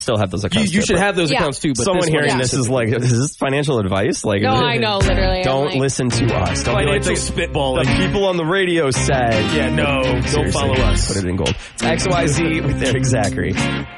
still have those accounts. You should have those accounts too. But someone hearing this is like, is this financial advice? Like, No, I know, literally. Don't listen to us. Don't financial be like spitballing. The people on the radio said. Yeah, no, don't follow us. Put it in gold. It's XYZ with Eric Zachary.